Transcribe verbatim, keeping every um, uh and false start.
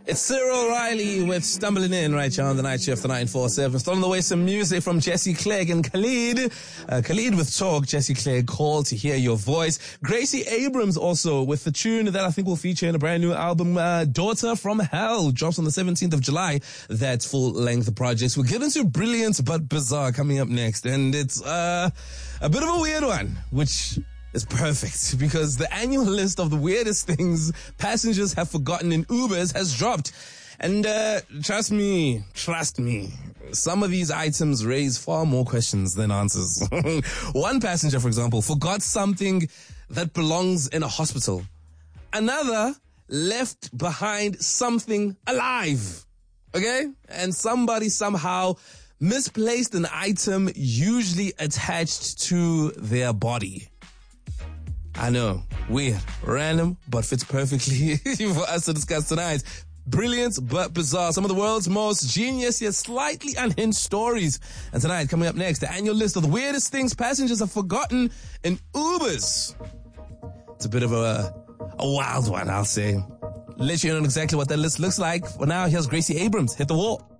It's Cyril Riley with Stumbling In right here on the Night Shift, the nine four seven. Still on the way, some music from Jesse Clegg and Khalid. Uh, Khalid with Talk, Jesse Clegg, Call to Hear Your Voice. Gracie Abrams also with the tune that I think will feature in a brand new album, uh, Daughter from Hell, drops on the seventeenth of July. That's full-length projects. We'll get into Brilliant but Bizarre coming up next, and it's uh, a bit of a weird one, which is perfect because the annual list of the weirdest things passengers have forgotten in Ubers has dropped. And uh, trust me, trust me, some of these items raise far more questions than answers. One passenger, for example, forgot something that belongs in a hospital. Another left behind something alive. Okay? And somebody somehow misplaced an item usually attached to their body. I know, weird, random, but fits perfectly for us to discuss tonight. Brilliant but bizarre. Some of the world's most genius yet slightly unhinged stories. And tonight, coming up next, the annual list of the weirdest things passengers have forgotten in Ubers. It's a bit of a, a wild one, I'll say. Let you know exactly what that list looks like. For now, here's Gracie Abrams. Hit the wall.